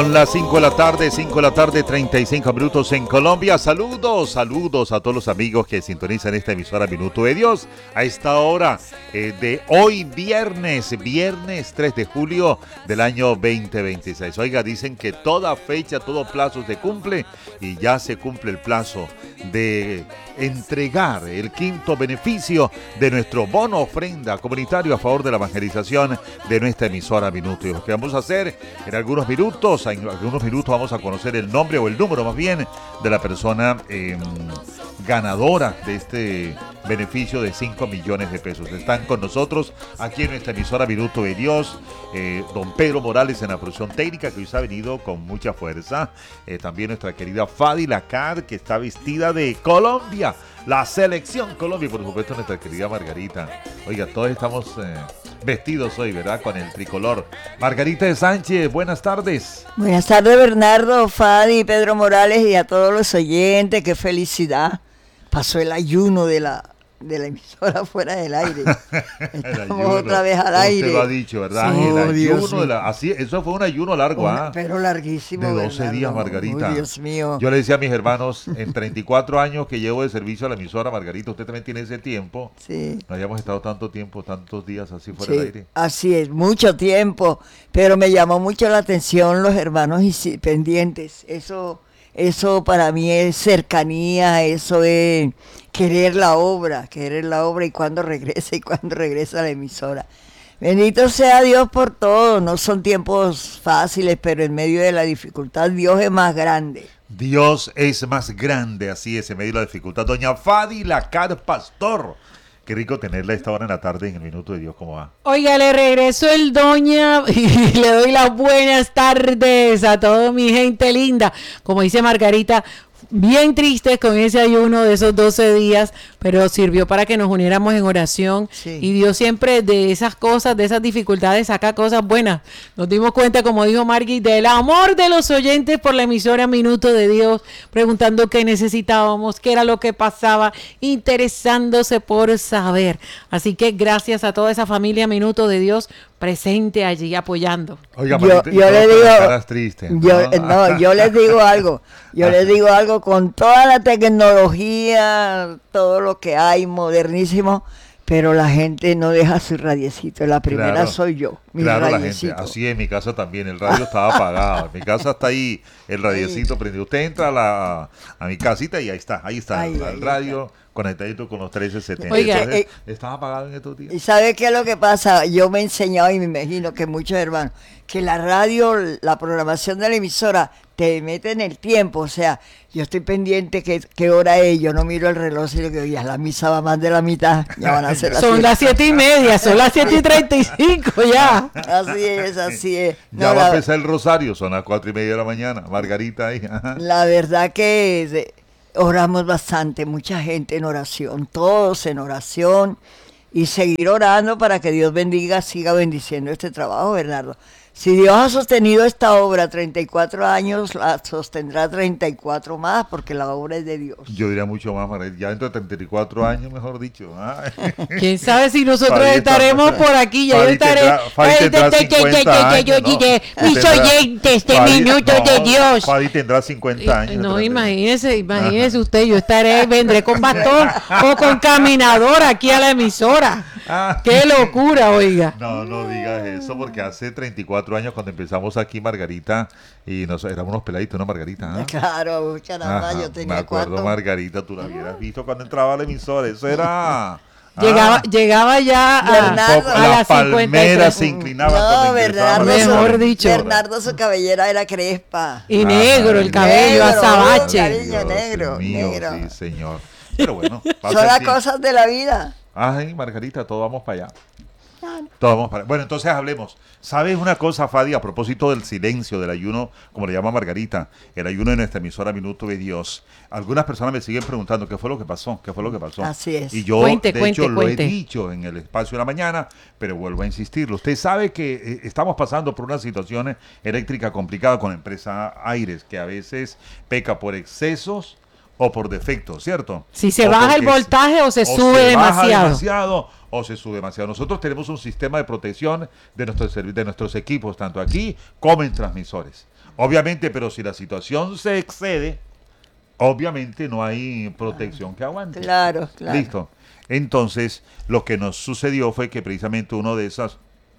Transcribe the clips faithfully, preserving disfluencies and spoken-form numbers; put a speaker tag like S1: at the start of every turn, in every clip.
S1: Son las cinco de la tarde, cinco de la tarde, treinta y cinco minutos en Colombia. Saludos, saludos a todos los amigos que sintonizan esta emisora Minuto de Dios. A esta hora eh, de hoy, viernes, viernes tres de julio del año veinte veintiséis. Oiga, dicen que toda fecha, todo plazo se cumple y ya se cumple el plazo de entregar el quinto beneficio de nuestro bono ofrenda comunitario a favor de la evangelización de nuestra emisora Minuto. Y lo que vamos a hacer en algunos minutos, en algunos minutos vamos a conocer el nombre o el número más bien de la persona eh, ganadora de este beneficio de cinco millones de pesos. Están con nosotros aquí en nuestra emisora Minuto de Dios, eh, don Pedro Morales en la producción técnica, que hoy se ha venido con mucha fuerza. Eh, también nuestra querida Fadi Lacar, que está vestida de Colombia, la selección Colombia, y por supuesto nuestra querida Margarita. Oiga, todos estamos eh, vestidos hoy, ¿verdad? Con el tricolor. Margarita de Sánchez, buenas tardes.
S2: Buenas tardes, Bernardo, Fadi, Pedro Morales y a todos los oyentes. Qué felicidad. Pasó el ayuno de la de la emisora fuera del aire. Estamos ayuno, otra vez al aire.
S1: Usted lo ha dicho, ¿verdad?
S2: Sí,
S1: el ayuno
S2: Dios
S1: de la, así, eso fue un ayuno largo, ¿ah?
S2: ¿eh? Pero larguísimo.
S1: De doce
S2: Bernardo.
S1: días, Margarita.
S2: Uy, Dios mío.
S1: Yo le decía a mis hermanos, en treinta y cuatro años que llevo de servicio a la emisora, Margarita, usted también tiene ese tiempo.
S2: Sí.
S1: No habíamos estado tanto tiempo, tantos días así fuera
S2: Sí,
S1: del aire.
S2: así es, mucho tiempo. Pero me llamó mucho la atención los hermanos y pendientes. Eso, eso para mí es cercanía, eso es querer la obra, querer la obra y cuando regresa y cuando regresa a la emisora. Bendito sea Dios por todo, no son tiempos fáciles, pero en medio de la dificultad Dios es más grande.
S1: Dios es más grande, así es, en medio de la dificultad. Doña Fadi Lacar Pastor, qué rico tenerla a esta hora en la tarde en el Minuto de Dios, ¿cómo va?
S3: Oiga, le regreso el doña y le doy las buenas tardes a toda mi gente linda. Como dice Margarita, bien tristes con ese ayuno de esos doce días, pero sirvió para que nos uniéramos en oración. Sí. Y Dios siempre de esas cosas, de esas dificultades, saca cosas buenas. Nos dimos cuenta, como dijo Margui, del amor de los oyentes por la emisora Minuto de Dios, preguntando qué necesitábamos, qué era lo que pasaba, interesándose por saber. Así que gracias a toda esa familia Minuto de Dios presente allí apoyando.
S2: Oiga, yo, yo le digo, triste, ¿no? Yo, no, yo les digo algo, yo les digo algo, con toda la tecnología, todo lo que hay, modernísimo, pero la gente no deja su radiecito, la primera claro, soy yo, mi
S1: claro,
S2: radiecito.
S1: La gente, así es, en mi casa también, el radio estaba apagado, en mi casa está ahí el radiecito prendido, usted entra a, la, a mi casita y ahí está, ahí está, ahí, el, ahí, radio está. Conectadito con los trece setenta.
S2: Oiga, Entonces,
S1: eh, estaba apagado en estos días.
S2: ¿Y sabe qué es lo que pasa? Yo me he enseñado y me imagino que muchos hermanos, que la radio, la programación de la emisora, te mete en el tiempo, o sea, yo estoy pendiente qué, qué hora es, yo no miro el reloj y digo que ya la misa va más de la mitad, ya van a ser las
S3: Son siete. Las siete y media, son las siete y treinta y cinco ya.
S2: Así es, así es.
S1: No, ya va la, a empezar el rosario, son las cuatro y media de la mañana, Margarita ahí.
S2: La verdad que es, oramos bastante, mucha gente en oración, todos en oración, y seguir orando para que Dios bendiga, siga bendiciendo este trabajo, Bernardo. Si Dios ha sostenido esta obra treinta y cuatro años, la sostendrá treinta y cuatro más, porque la obra es de Dios.
S1: Yo diría mucho más, María, ya dentro de treinta y cuatro años, mejor dicho. ¿Ah?
S3: ¿Quién sabe si nosotros Fadi estaremos está, por aquí? Ya yo estaré... Mis oyentes de Minuto de Dios.
S1: Fadi tendrá cincuenta años.
S3: No, imagínese, imagínese usted, yo estaré, vendré con bastón o con caminador aquí a la emisora. Ah. ¡Qué locura, oiga!
S1: No, no digas eso, porque hace treinta y cuatro años cuando empezamos aquí, Margarita, y nos éramos unos peladitos, ¿no, Margarita? ¿Eh?
S2: Claro, caramba, yo tenía
S1: Me acuerdo,
S2: cuatro.
S1: Margarita, tú la hubieras visto cuando entraba al emisor, eso era...
S3: Llegaba, ah, llegaba ya a,
S2: Bernardo,
S3: a las
S1: palmeras se inclinaban.
S2: No, Bernardo,
S3: mejor
S2: su,
S3: dicho.
S2: Bernardo, su cabellera era crespa.
S3: Y ah, negro el cabello,
S2: negro,
S3: azabache.
S2: Cariño, negro,
S1: mío,
S2: negro.
S1: Sí, señor. Pero bueno.
S2: Son las cosas de la vida.
S1: Ay, Margarita, todos vamos para allá. Todos vamos para allá. Bueno, entonces hablemos. ¿Sabes una cosa, Fadi, a propósito del silencio, del ayuno, como le llama Margarita, el ayuno de nuestra emisora Minuto de Dios? Algunas personas me siguen preguntando qué fue lo que pasó, qué fue lo que pasó.
S2: Así es.
S1: Y yo,
S3: cuente,
S1: de
S3: cuente,
S1: hecho,
S3: cuente.
S1: lo he dicho en el espacio de la mañana, pero vuelvo a insistirlo. Usted sabe que eh, estamos pasando por una situación eléctrica complicada con la empresa Aires, que a veces peca por excesos o por defectos, ¿cierto?
S3: Si se
S1: o
S3: baja el voltaje o se
S1: o
S3: sube
S1: se
S3: demasiado.
S1: Baja demasiado o se sube demasiado. Nosotros tenemos un sistema de protección de nuestros, de nuestros equipos, tanto aquí como en transmisores. Obviamente, pero si la situación se excede, obviamente no hay protección que aguante.
S2: Claro, claro.
S1: Listo. Entonces, lo que nos sucedió fue que precisamente uno de esas,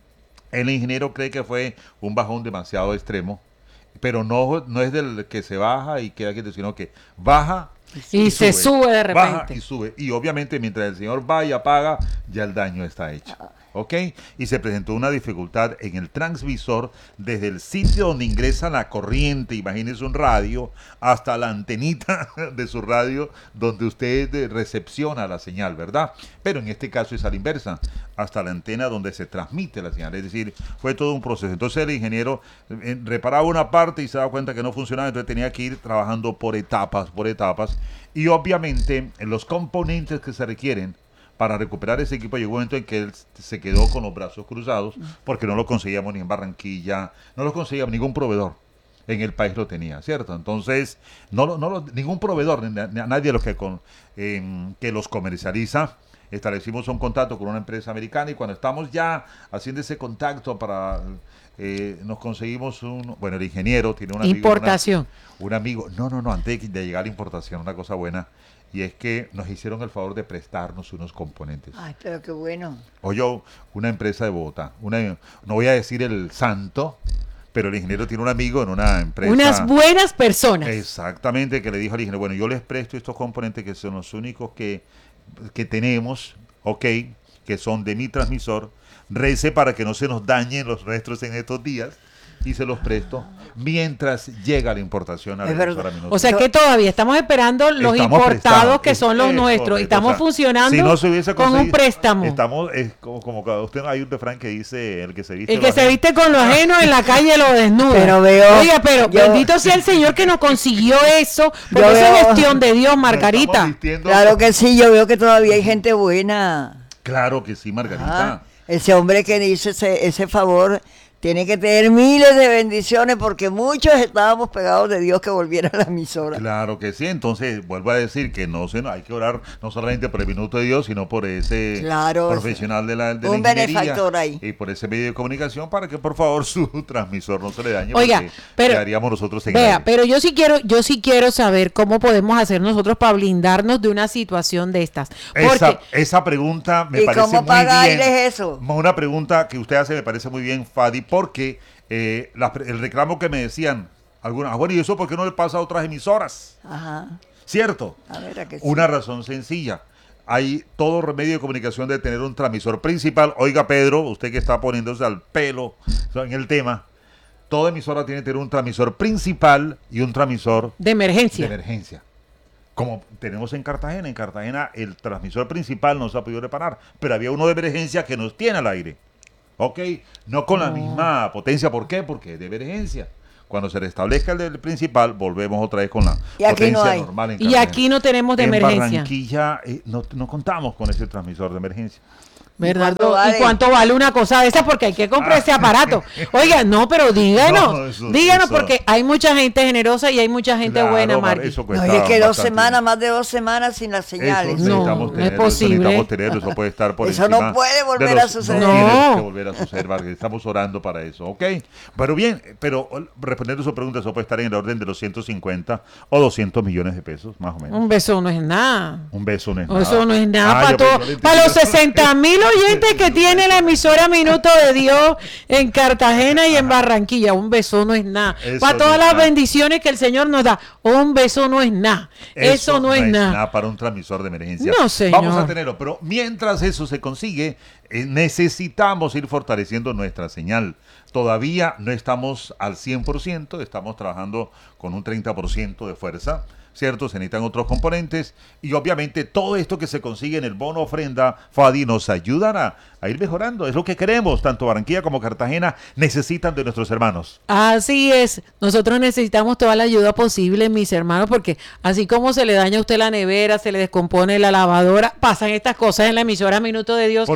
S1: el ingeniero cree que fue un bajón demasiado extremo, pero no, no es del que se baja y queda quieto, sino que baja
S3: y, y se sube, sube de repente.
S1: Baja y sube. Y obviamente mientras el señor va y apaga, ya el daño está hecho. ¿Ok? Y se presentó una dificultad en el transmisor desde el sitio donde ingresa la corriente, imagínese un radio, hasta la antenita de su radio donde usted recepciona la señal, ¿verdad? Pero en este caso es a la inversa, hasta la antena donde se transmite la señal. Es decir, fue todo un proceso. Entonces el ingeniero eh, reparaba una parte y se daba cuenta que no funcionaba, entonces tenía que ir trabajando por etapas, por etapas. Y obviamente los componentes que se requieren para recuperar ese equipo, llegó un momento en que él se quedó con los brazos cruzados porque no lo conseguíamos ni en Barranquilla, no lo conseguíamos, ningún proveedor en el país lo tenía, ¿cierto? Entonces, no, no lo, ningún proveedor, ni, ni a nadie de los que, con, eh, que los comercializa, establecimos un contacto con una empresa americana y cuando estamos ya haciendo ese contacto para... Eh, nos conseguimos un... Bueno, el ingeniero tiene una...
S3: Importación.
S1: Una, un amigo... No, no, no, antes de llegar a la importación, una cosa buena... Y es que nos hicieron el favor de prestarnos unos componentes.
S2: Ay, pero qué bueno.
S1: O yo, una empresa de Bogotá, una, no voy a decir el santo, pero el ingeniero tiene un amigo en una empresa.
S3: Unas buenas personas.
S1: Exactamente, que le dijo al ingeniero, bueno, yo les presto estos componentes que son los únicos que, que tenemos, ok, que son de mi transmisor, rece para que no se nos dañen los nuestros en estos días. Y se los presto mientras llega la importación a la emisora Minuto.
S3: O sea que todavía estamos esperando los
S1: estamos
S3: importados
S1: prestados,
S3: que son los
S1: es,
S3: nuestros.
S1: correcto,
S3: Y estamos
S1: o sea,
S3: funcionando
S1: si no se hubiese
S3: con un préstamo.
S1: Estamos, es como, como cada usted hay un refrán que dice el que se viste.
S3: El que se viste con lo ajeno en la calle lo desnuda.
S2: Pero veo.
S3: Oiga, pero
S2: yo,
S3: bendito sea el Señor que nos consiguió eso. Porque
S2: Yo
S3: eso
S2: veo,
S3: es gestión de Dios, Margarita.
S2: Claro que sí, yo veo que todavía hay gente buena.
S1: Claro que sí, Margarita.
S2: Ajá. Ese hombre que hizo ese, ese favor tiene que tener miles de bendiciones porque muchos estábamos pegados de Dios que volviera a la emisora.
S1: Claro que sí, entonces vuelvo a decir que no se, no, hay que orar no solamente por el minuto de Dios, sino por ese
S2: claro,
S1: profesional de la, de
S2: un
S1: la
S2: benefactor ahí.
S1: Y por ese medio de comunicación para que por favor su transmisor no se le dañe.
S3: Oiga, pero
S1: quedaríamos nosotros en
S3: vea,
S1: aire.
S3: pero yo sí quiero, yo sí quiero saber cómo podemos hacer nosotros para blindarnos de una situación de estas. Porque
S1: Esa, esa pregunta me
S2: ¿Y
S1: parece
S2: cómo
S1: muy
S2: paga
S1: bien.
S2: aire es eso?
S1: Una pregunta que usted hace me parece muy bien, Fadi, porque eh, la, el reclamo que me decían algunas, bueno, ¿y eso por qué no le pasa a otras emisoras?
S2: Ajá.
S1: ¿Cierto?
S2: A ver, ¿a qué sí?
S1: Una razón sencilla. Hay todo medio de comunicación de tener un transmisor principal. Oiga, Pedro, usted que está poniéndose al pelo en el tema, toda emisora tiene que tener un transmisor principal y un transmisor
S3: de emergencia.
S1: De emergencia. Como tenemos en Cartagena. En Cartagena el transmisor principal no se ha podido reparar, pero había uno de emergencia que nos tiene al aire. ¿Ok? No con no. la misma potencia. ¿Por qué? Porque es de emergencia. Cuando se restablezca el del principal, volvemos otra vez con la
S2: y aquí
S1: potencia
S2: no hay.
S1: normal. En
S3: y aquí no tenemos de
S1: en
S3: emergencia.
S1: En Barranquilla eh, no, no contamos con ese transmisor de emergencia.
S3: ¿Verdad? ¿Y cuánto, vale? ¿Y cuánto vale una cosa de esa? Porque hay que comprar ese aparato. Oiga, no, pero díganos, no, eso, díganos eso. Porque hay mucha gente generosa y hay mucha gente claro, buena, Marqui.
S2: No, es que dos semanas, más de dos semanas sin las señales.
S1: Eso no,
S3: no es posible.
S1: Eso, tenerlo, eso puede estar por
S2: eso
S1: encima
S2: no puede volver
S1: los,
S2: a suceder.
S1: No,
S3: no.
S1: tiene que volver a suceder, Marqui. Estamos orando para eso, ¿ok? Pero bien, pero respondiendo a su pregunta, eso puede estar en el orden de los ciento cincuenta o doscientos millones de pesos, más o menos.
S3: Un beso no es nada.
S1: Un beso no es
S3: no,
S1: nada.
S3: Eso no es nada
S1: ah,
S3: para, todo, para los sesenta mil oyentes que tienen tiene la emisora Minuto de Dios en Cartagena y en Barranquilla. Un beso no es nada. Eso para todas no las nada. bendiciones que el Señor nos da. Un beso no es nada. Eso, eso no, no es nada. nada
S1: para un transmisor de emergencia.
S3: No, señor.
S1: Vamos a tenerlo, pero mientras eso se consigue, eh, necesitamos ir fortaleciendo nuestra señal. Todavía no estamos al cien por ciento, estamos trabajando con un treinta por ciento de fuerza. ¿Cierto? Se necesitan otros componentes y obviamente todo esto que se consigue en el bono ofrenda, Fadi, nos ayudará a ir mejorando. Es lo que queremos, tanto Barranquilla como Cartagena necesitan de nuestros hermanos.
S3: Así es, nosotros necesitamos toda la ayuda posible, mis hermanos, porque así como se le daña a usted la nevera, se le descompone la lavadora, pasan estas cosas en la emisora Minuto de Dios.
S1: Porque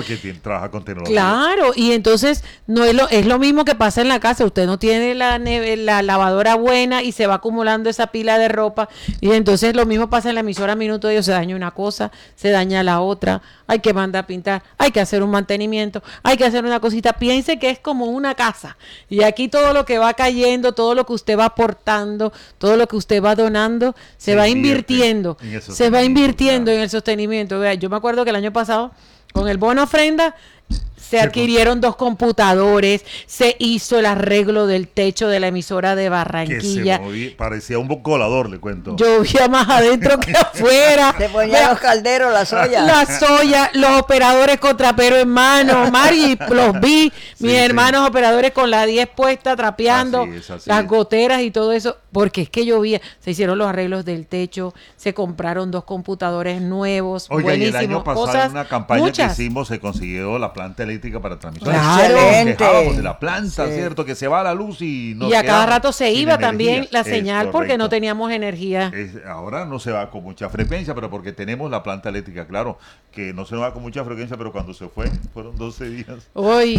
S1: trabaja con tecnología.
S3: Claro, y entonces no es lo, es lo mismo que pasa en la casa. Usted no tiene la, neve, la lavadora buena y se va acumulando esa pila de ropa. Y entonces lo mismo pasa en la emisora Minuto de Dios. Se daña una cosa, se daña la otra. Hay que mandar a pintar, hay que hacer un mantenimiento, hay que hacer una cosita. Piense que es como una casa. Y aquí todo lo que va cayendo, todo lo que usted va aportando, todo lo que usted va donando, se, se va invirtiendo. Se va invirtiendo claro. en el sostenimiento. Vea, yo me acuerdo que el año pasado, con el bono ofrenda, se adquirieron dos computadores, se hizo el arreglo del techo de la emisora de Barranquilla.
S1: Que se movía, parecía un colador, le cuento.
S3: Llovía más adentro que afuera.
S2: Se ponían los calderos, la soya.
S3: La soya, los operadores con trapero en mano. Mari, los vi, sí, mis sí. hermanos operadores con la diez puesta, trapeando, así es, así las es. goteras y todo eso. Porque es que llovía. Se hicieron los arreglos del techo, se compraron dos computadores nuevos.
S1: Oye, y el año pasado
S3: cosas,
S1: en una campaña
S3: muchas.
S1: que hicimos se consiguió la planta eléctrica para transmisión.
S3: Claro.
S1: Nos de la planta, sí. ¿cierto? Que se va la luz y no.
S3: Y a cada rato se iba también la señal porque no teníamos energía.
S1: Es, ahora no se va con mucha frecuencia, pero porque tenemos la planta eléctrica, claro, que no se va con mucha frecuencia, pero cuando se fue, fueron doce días.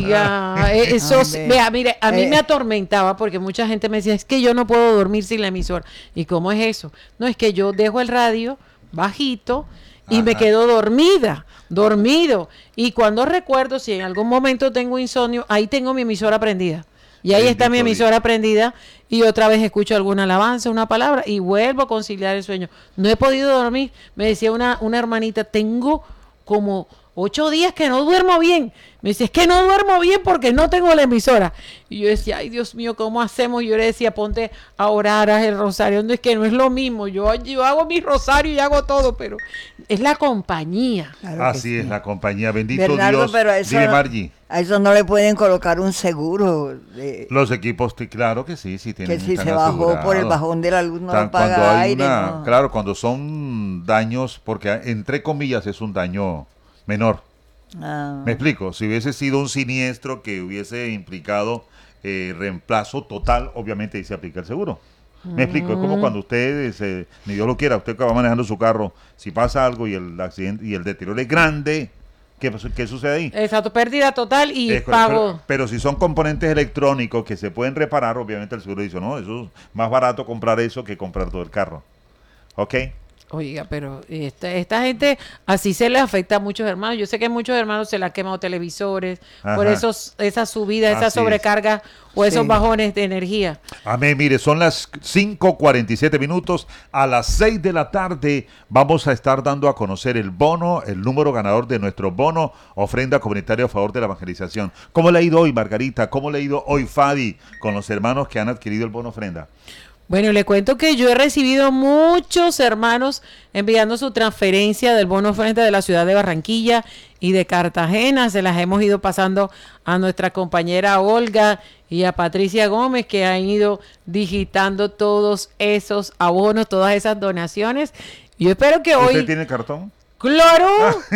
S3: Oiga, eso, vea, mire, a mí eh. me atormentaba porque mucha gente me decía, es que yo no puedo dormir sin la emisora. ¿Y cómo es eso? No, es que yo dejo el radio bajito y Ajá. me quedo dormida, dormido. Y cuando recuerdo, si en algún momento tengo insomnio, ahí tengo mi emisora prendida. Y ahí está mi emisora prendida y otra vez escucho alguna alabanza, una palabra y vuelvo a conciliar el sueño. No he podido dormir. Me decía una, una hermanita, tengo como ocho días que no duermo bien. Me dice, es que no duermo bien porque no tengo la emisora. Y yo decía, ay Dios mío, ¿cómo hacemos? Y yo le decía, ponte a orar, haz el rosario. No, es que no es lo mismo. Yo, yo hago mi rosario y hago todo, pero es la compañía.
S1: Claro Así sí. es, la compañía. Bendito
S2: Bernardo,
S1: Dios.
S2: Pero a eso,
S1: Dime, Margie.
S2: A eso no le pueden colocar un seguro. De,
S1: Los equipos, claro que sí, sí tienen.
S2: Que si se bajó asegurados. Por el bajón de la luz no Tan, paga
S1: cuando hay
S2: aire.
S1: Una,
S2: no.
S1: Claro, cuando son daños, porque entre comillas es un daño menor. Ah. Me explico, si hubiese sido un siniestro que hubiese implicado eh, reemplazo total, obviamente ahí se aplica el seguro. Me mm. explico, es como cuando usted, eh, ni Dios lo quiera, usted que va manejando su carro, si pasa algo y el accidente y el deterioro es grande, ¿qué, qué sucede ahí?
S3: Exacto, pérdida total y
S1: es,
S3: pago.
S1: Pero, pero si son componentes electrónicos que se pueden reparar, obviamente el seguro dice, no, eso es más barato comprar eso que comprar todo el carro. ¿Ok?
S3: Oiga, pero esta, esta gente así se les afecta a muchos hermanos. Yo sé que a muchos hermanos se les han quemado televisores Ajá. por esos, esas subidas, esas sobrecargas o esos sí. bajones de energía.
S1: Amén, mire, son las cinco cuarenta y siete minutos. A las seis de la tarde vamos a estar dando a conocer el bono, el número ganador de nuestro bono, ofrenda comunitaria a favor de la evangelización. ¿Cómo le ha ido hoy, Margarita? ¿Cómo le ha ido hoy, Fadi, con los hermanos que han adquirido el bono ofrenda?
S3: Bueno, le cuento que yo he recibido muchos hermanos enviando su transferencia del bono ofrenda de la ciudad de Barranquilla y de Cartagena. Se las hemos ido pasando a nuestra compañera Olga y a Patricia Gómez, que han ido digitando todos esos abonos, todas esas donaciones. Yo espero que hoy...
S1: ¿Usted tiene cartón?
S3: Claro,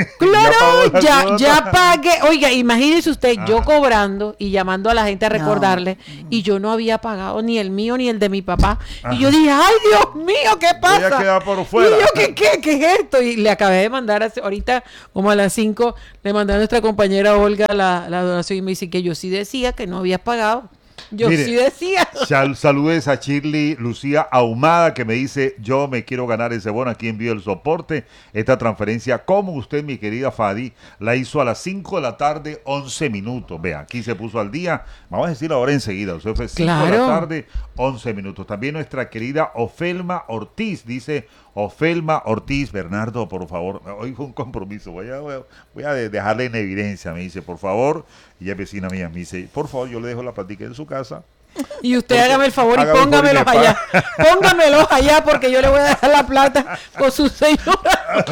S3: claro, ya, ya pagué. Oiga, imagínese usted, Ajá. yo cobrando y llamando a la gente a recordarle, no. y yo no había pagado ni el mío ni el de mi papá. Ajá. Y yo dije, ay Dios mío, ¿qué pasa?
S1: Voy a quedar por fuera.
S3: Y yo, ¿qué, qué, qué es esto? Y le acabé de mandar, hace, ahorita como a las cinco, le mandé a nuestra compañera Olga la, la donación y me dice que yo sí decía que no había pagado. Yo Mire, sí decía.
S1: Sal, saludes a Shirley Lucía Ahumada, que me dice, yo me quiero ganar ese bono, aquí envío el soporte. Esta transferencia, como usted, mi querida Fadi, la hizo a las cinco de la tarde, once minutos. Vea, aquí se puso al día. Vamos a decir ahora enseguida. Usted fue cinco claro. de la tarde, once minutos. También nuestra querida Ofelma Ortiz, dice Ofelma Ortiz. Bernardo, por favor, hoy fue un compromiso. Voy a, voy a dejarle en evidencia. Me dice, por favor, y ella es vecina mía, me dice, por favor, yo le dejo la plática en su casa.
S3: Y usted porque, hágame el favor y póngamelos allá. Póngamelos allá porque yo le voy a dejar la plata con su señora.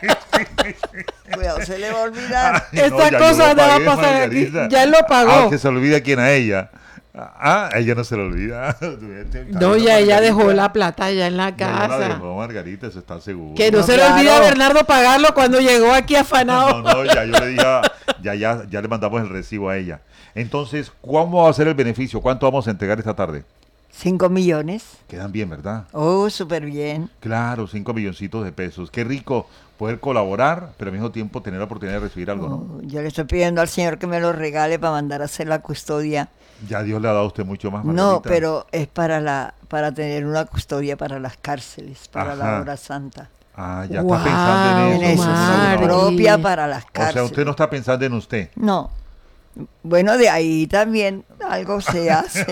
S2: Cuidado, se le va a olvidar.
S3: Esta no, cosa no va a pasar aquí. Ya él lo pagó.
S1: Ah, que se olvida quién a ella. Ah, ella no se lo olvida.
S3: No, ya ella dejó la plata allá en la casa.
S1: No, la dejó Margarita, eso está seguro.
S3: Que no, no se
S2: claro.
S3: le olvida a Bernardo pagarlo cuando llegó aquí afanado.
S1: No, no, ya yo le dije, ya, ya, ya le mandamos el recibo a ella. Entonces, ¿cómo va a ser el beneficio? ¿Cuánto vamos a entregar esta tarde?
S2: Cinco millones.
S1: Quedan bien, ¿verdad?
S2: Oh, súper bien.
S1: Claro, cinco milloncitos de pesos. Qué rico poder colaborar, pero al mismo tiempo tener la oportunidad de recibir algo, ¿no?
S2: Oh, yo le estoy pidiendo al Señor que me lo regale para mandar a hacer la custodia.
S1: Ya Dios le ha dado a usted mucho más,
S2: No,
S1: Margarita.
S2: pero es para la para tener una custodia para las cárceles, para
S1: Ajá.
S2: la obra santa.
S1: Ah, ya
S3: Wow,
S1: está pensando en
S2: En
S1: eso.
S2: eso, sí,
S3: Mari.
S2: propia para las
S1: O
S2: cárceles.
S1: sea, usted no está pensando en usted.
S2: No. Bueno, de ahí también algo se hace.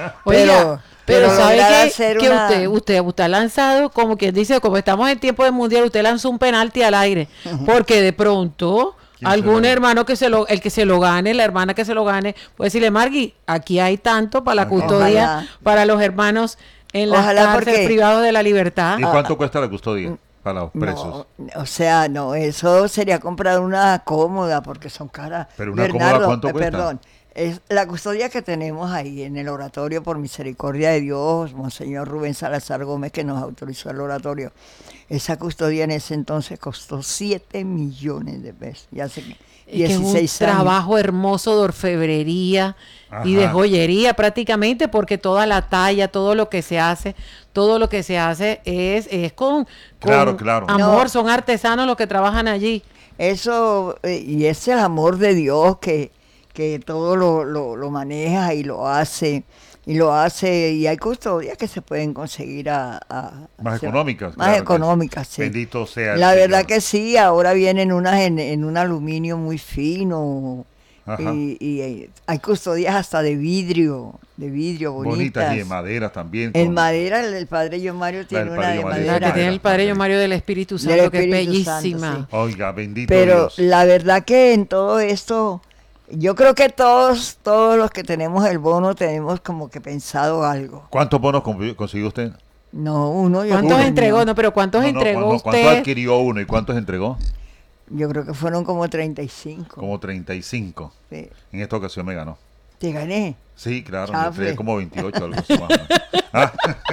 S3: Oiga, pero, ¿sabe
S2: lograr
S3: qué?
S2: hacer
S3: Que
S2: una-
S3: usted, usted, usted ha lanzado, como quien dice, como estamos en tiempo de mundial, usted lanzó un penalti al aire, porque de pronto
S1: ¿Quién
S3: algún
S1: se lo-
S3: hermano que se lo, el que se lo gane, la hermana que se lo gane, puede decirle, Margui, aquí hay tanto para la
S1: Ajá.
S3: custodia,
S2: Ojalá.
S3: para los hermanos en las
S2: Ojalá,
S3: cárceles
S2: porque-
S3: privados de la libertad.
S1: ¿Y cuánto cuesta la custodia para los presos?
S2: No, o sea, no, eso sería comprar una cómoda porque son caras.
S1: Pero una cómoda, ¿cuánto
S2: eh,
S1: cuesta?
S2: Perdón, es la custodia que tenemos ahí en el oratorio por misericordia de Dios, Monseñor Rubén Salazar Gómez, que nos autorizó el oratorio. Esa custodia en ese entonces costó siete millones de pesos. Ya hace
S3: Es que es un
S2: dieciséis años.
S3: trabajo hermoso de orfebrería y de
S1: Ajá.
S3: joyería prácticamente, porque toda la talla, todo lo que se hace, todo lo que se hace es, es con, con
S1: Claro, claro.
S3: amor,
S2: No.
S3: son artesanos los que trabajan allí.
S2: Eso, eh, y es el amor de Dios que, que todo lo, lo, lo maneja y lo hace, y lo hace, y hay custodias que se pueden conseguir a, a-
S1: Más
S2: se-
S1: económicas.
S2: Más
S1: claro que
S2: económicas,
S1: sí.
S2: sí.
S1: Bendito sea el
S2: La verdad
S1: Señor.
S2: que sí, ahora vienen unas en, en un aluminio muy fino,
S1: Ajá.
S2: y, y, eh, hay custodias hasta de vidrio, de vidrio bonitas.
S1: Bonitas y de madera también.
S2: En
S1: con-
S2: madera, el, el padre John Mario tiene
S1: del
S2: una
S1: padre
S2: de
S1: John Mario.
S3: La
S2: madera.
S3: que tiene el padre
S1: Madera.
S3: John Mario del Espíritu
S2: Del
S3: Santo, que es
S2: Espíritu Santo,
S3: bellísima.
S2: sí.
S1: Oiga, bendito
S2: Pero
S1: Dios.
S2: la verdad que en todo esto, yo creo que todos, todos los que tenemos el bono tenemos como que pensado algo.
S1: ¿Cuántos bonos comp- consiguió usted?
S2: No, uno yo
S3: ¿Cuántos
S2: creo que
S3: entregó?
S2: no.
S3: No, pero ¿cuántos
S1: No, no,
S3: entregó
S1: no, ¿cuántos
S3: usted?
S1: adquirió uno y cuántos entregó?
S2: Yo creo que fueron como treinta y cinco.
S1: Como treinta y cinco.
S2: Sí.
S1: En esta ocasión me ganó.
S2: Te gané.
S1: Sí, claro, me
S2: Chafle.
S1: entregué como veintiocho, algo así más o menos. Ah,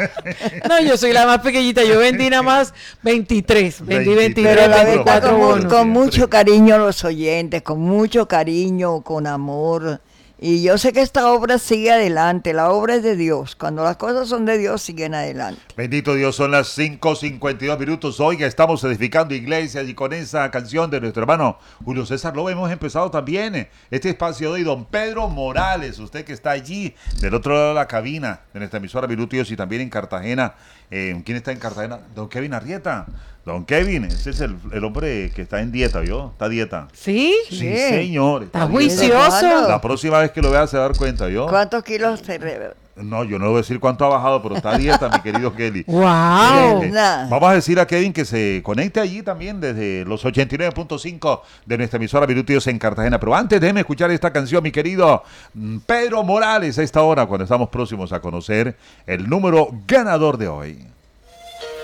S3: No, yo soy la más pequeñita, yo vendí nada más veintitrés, vendí
S1: veintitrés,
S3: veintitrés,
S2: Pero la verdad,
S3: veinticuatro
S2: con, mu-
S3: bonos.
S1: bonos.
S2: con
S1: Siempre.
S2: mucho cariño a los oyentes, con mucho cariño, con amor. Y yo sé que esta obra sigue adelante, la obra es de Dios. Cuando las cosas son de Dios, siguen adelante.
S1: Bendito Dios, son las cinco cincuenta y dos minutos. Oiga, estamos edificando iglesias y con esa canción de nuestro hermano Julio César Lobo hemos empezado también este espacio de hoy. Don Pedro Morales, usted que está allí del otro lado de la cabina de nuestra emisora Minuto Dios y también en Cartagena. Eh, ¿Quién está en Cartagena? Don Kevin Arrieta. Don Kevin, ese es el, el hombre que está en dieta, ¿vio? Está a dieta.
S3: ¿Sí?
S1: Sí,
S2: Sí.
S1: señor.
S3: Está
S1: a dieta.
S3: juicioso.
S1: La próxima vez que lo vea se va a dar cuenta, ¿yo?
S2: ¿Cuántos kilos te re-
S1: No, yo no voy a decir cuánto ha bajado, pero está a dieta, mi querido Kelly.
S3: ¡Wow!
S1: Eh,
S2: Nada.
S1: Vamos a decir a Kevin que se conecte allí también desde los ochenta y nueve punto cinco de nuestra emisora Minuto Dios en Cartagena. Pero antes déjeme escuchar esta canción, mi querido mm, Pedro Morales, a esta hora, cuando estamos próximos a conocer el número ganador de hoy.